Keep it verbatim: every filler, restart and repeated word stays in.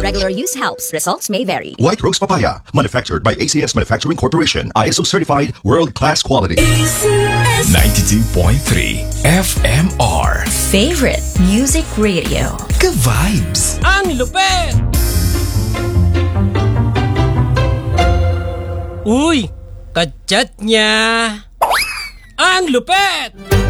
regular use helps. Results may vary. White Rose Papaya, manufactured by A C S Manufacturing Corporation. I S O certified, world-class quality. ninety-two point three F M R. Favorite Music Radio. Ka-vibes. Ang lupet! Uy! Kachat niya! Ang lupet!